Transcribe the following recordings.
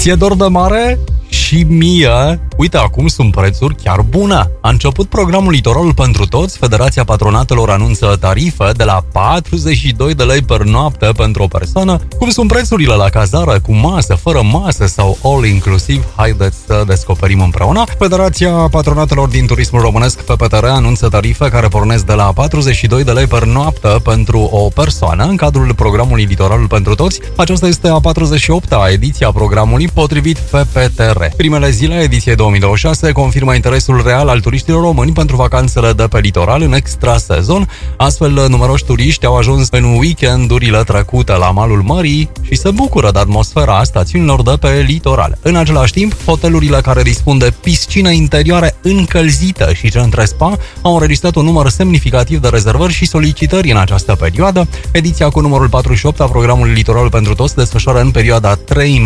Ție dor de mare? Și mie, uite, acum sunt prețuri chiar bune. A început programul Litoralul pentru Toți. Federația Patronatelor anunță tarife de la 42 de lei per noapte pentru o persoană. Cum sunt prețurile la cazare, cu masă, fără masă sau all-inclusiv? Haideți să descoperim împreună. Federația Patronatelor din Turismul Românesc, FPTR, anunță tarife care pornesc de la 42 de lei per noapte pentru o persoană în cadrul programului Litoralul pentru Toți. Aceasta este a 48-a ediție a programului potrivit FPTR. Primele zile ediției 2026 confirmă interesul real al turiștilor români pentru vacanțele de pe litoral în extrasezon. Astfel, numeroși turiști au ajuns în weekendurile trecute la malul mării și se bucură de atmosfera stațiunilor de pe litoral. În același timp, hotelurile care dispun de piscine interioare încălzită și centre spa au înregistrat un număr semnificativ de rezervări și solicitări în această perioadă. Ediția cu numărul 48 a programului Litoralul pentru Toți se desfășoară în perioada 3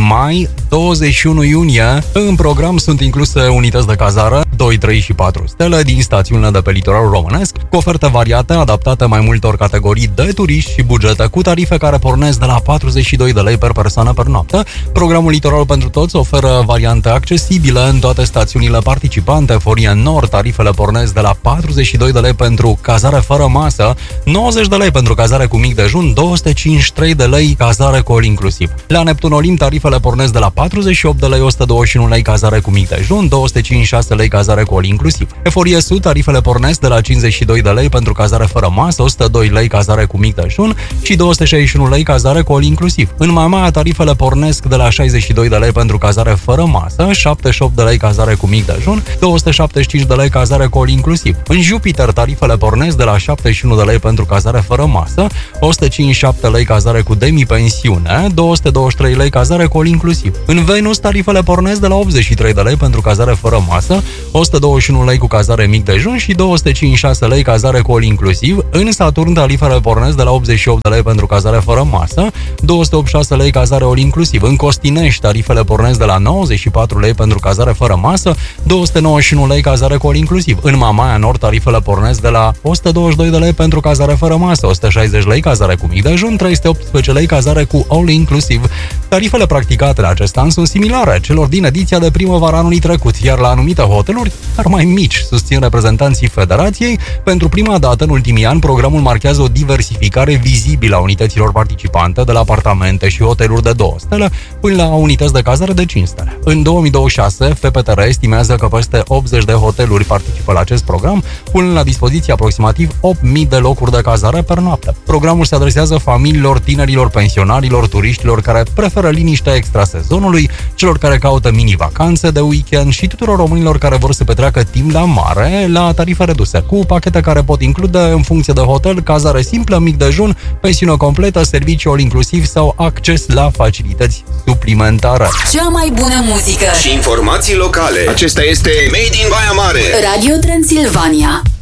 mai-21 iunie. În program sunt incluse unități de cazare 2, 3 și 4 stele din stațiunile de pe litoralul românesc, cu oferte variate, adaptate mai multor categorii de turiști și bugete, cu tarife care pornesc de la 42 de lei per persoană per noapte. Programul Litoralul pentru Toți oferă variante accesibile în toate stațiunile participante. Forie Nord, tarifele pornesc de la 42 de lei pentru cazare fără masă, 90 de lei pentru cazare cu mic dejun, 253 de lei cazare cu all inclusiv. La Neptun Olimp, tarifele pornesc de la 48 de lei, 121 lei cazare cu mic dejun, 256 lei cazare cu all inclusiv. Eforie Sud, tarifele pornesc de la 52 de lei pentru cazare fără masă, 102 lei cazare cu mic dejun și 261 lei cazare cu all inclusiv. În Mamaia, tarifele pornesc de la 62 de lei pentru cazare fără masă, 78 de lei cazare cu mic dejun, 275 de lei cazare cu all inclusiv. În Jupiter, tarifele pornesc de la 71 de lei pentru cazare fără masă, 157 lei cazare cu demi-pensiune, 223 lei cazare cu all inclusiv. În Venus, tarifele pornesc de la 83 de lei pentru cazare fără masă, 121 lei cu cazare mic dejun și 256 lei cazare cu all inclusiv. În Saturn, tarifele pornesc de la 88 de lei pentru cazare fără masă, 286 lei cazare all inclusiv. În Costinești, tarifele pornesc de la 94 lei pentru cazare fără masă, 291 lei cazare cu all inclusiv. În Mamaia Nord, tarifele pornesc de la 122 de lei pentru cazare fără masă, 160 lei cazare cu mic dejun, 318 lei cazare cu all inclusiv. Tarifele practicate la acest an sunt similare celor din ediția de primăvară anului trecut, iar la anumite hoteluri, dar mai mici, susțin reprezentanții Federației. Pentru prima dată în ultimii ani, programul marchează o diversificare vizibilă a unităților participante, de la apartamente și hoteluri de 2 stele până la unități de cazare de 5 stele. În 2026, FPTR estimează că peste 80 de hoteluri participă la acest program, punând la dispoziție aproximativ 8.000 de locuri de cazare per noapte. Programul se adresează familiilor, tinerilor, pensionarilor, turiștilor care preferă liniștea extrasezonului, celor care caută mini-vacanțe de weekend și tuturor românilor care vor să petreacă timp la mare la tarife reduse, cu pachete care pot include, în funcție de hotel, cazare simplă, mic dejun, pensiune completă, serviciu all inclusiv sau acces la facilități suplimentare. Cea mai bună muzică și informații locale. Acesta este Made in Baia Mare, Radio Transilvania.